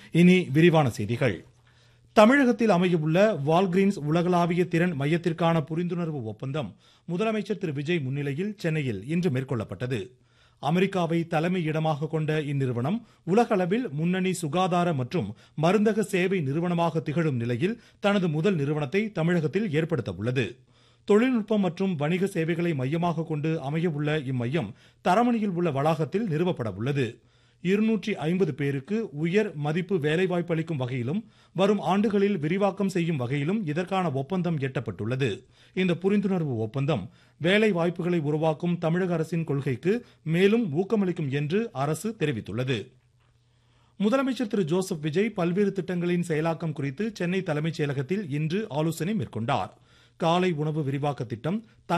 இனி விரிவான செய்திகள். தமிழகத்தில் அமையவுள்ள வால்கிரீன்ஸ் உலகளாவிய திறன் மையத்திற்கான புரிந்துணர்வு ஒப்பந்தம் முதலமைச்சர் திரு விஜய் முன்னிலையில் சென்னையில் இன்று மேற்கொள்ளப்பட்டது. அமெரிக்காவை தலைமை இடமாக கொண்ட இந்நிறுவனம் உலக அளவில் முன்னணி சுகாதார மற்றும் மருந்தக சேவை நிறுவனமாக திகழும் நிலையில் தனது முதல் நிறுவனத்தை தமிழகத்தில் ஏற்படுத்த உள்ளது. தொழில்நுட்பம் மற்றும் வணிக சேவைகளை மையமாக கொண்டு அமையவுள்ள இம்மையம் தரமணியில் உள்ள வளாகத்தில் நிறுவப்பட உள்ளது. 250 பேருக்கு உயர் மதிப்பு வேலைவாய்ப்பு அளிக்கும் வகையிலும் வரும் ஆண்டுகளில் விரிவாக்கம் செய்யும் வகையிலும் இதற்கான ஒப்பந்தம் எட்டப்பட்டுள்ளது. இந்த புரிந்துணர்வு ஒப்பந்தம் வேலை வாய்ப்புகளை உருவாக்கும் தமிழக அரசின் கொள்கைக்கு மேலும் ஊக்கமளிக்கும் என்று அரசு தெரிவித்துள்ளது. முதலமைச்சர் திரு ஜோசப் விஜய் பல்வேறு திட்டங்களின் செயலாக்கம் குறித்து சென்னை தலைமைச் செயலகத்தில் இன்று ஆலோசனை மேற்கொண்டார். காலை உணவு விரிவாக்க திட்டம்,